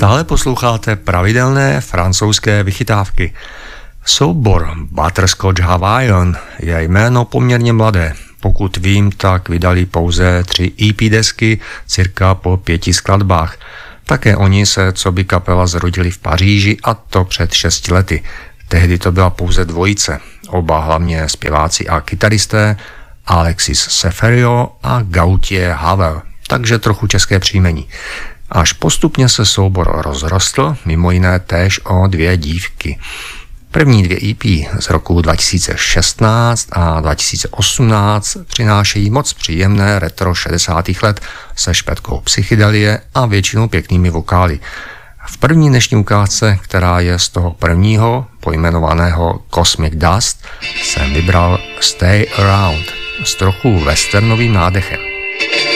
Stále posloucháte pravidelné francouzské vychytávky. Soubor Butterscotch Hawaiian je jméno poměrně mladé. Pokud vím, tak vydali pouze 3 EP desky, cirka po 5 skladbách. Také oni se coby kapela zrodili v Paříži, a to před 6 lety. Tehdy to byla pouze dvojice, oba hlavně zpěváci a kytaristé, Alexis Seferio a Gautier Havel, takže trochu české příjmení. Až postupně se soubor rozrostl, mimo jiné též o 2 dívky. První 2 EP z roku 2016 a 2018 přinášejí moc příjemné retro 60. let se špetkou psychedelie a většinou pěknými vokály. V první dnešní ukázce, která je z toho prvního, pojmenovaného Cosmic Dust, jsem vybral Stay Around s trochu westernovým nádechem.